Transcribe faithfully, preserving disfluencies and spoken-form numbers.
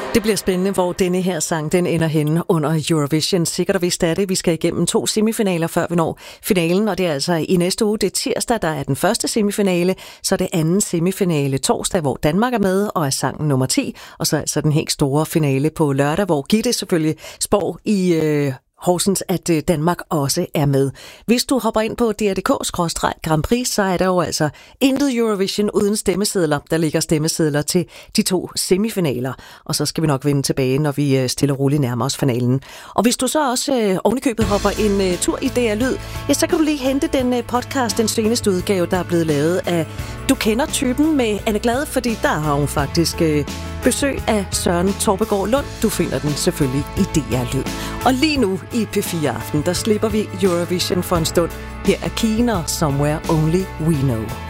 Det bliver spændende, hvor denne her sang den ender henne under Eurovision. Sikkert og vist er det. Vi skal igennem to semifinaler, før vi når finalen, og det er altså i næste uge. Det er tirsdag, der er den første semifinale, så det anden semifinale torsdag, hvor Danmark er med og er sangen nummer ti, og så altså den helt store finale på lørdag, hvor Gitte selvfølgelig spår i øh, Horsens, at Danmark også er med. Hvis du hopper ind på D R punktum D K Grand Prix, så er der jo altså intet Eurovision uden stemmesedler. Der ligger stemmesedler til de to semifinaler, og så skal vi nok vende tilbage, når vi stille og roligt nærmer os finalen. Og hvis du så også øh, ovenikøbet hopper en øh, tur i D R Lyd, ja, så kan du lige hente den øh, podcast, den seneste udgave, der er blevet lavet af Du kender typen med Anne Glad, fordi der har hun faktisk øh, besøg af Søren Torpegaard Lund. Du finder den selvfølgelig i D R Lyd. Og lige nu i P fire Aften, der slipper vi Eurovision for en stund. Her er Keener, Somewhere Only We Know.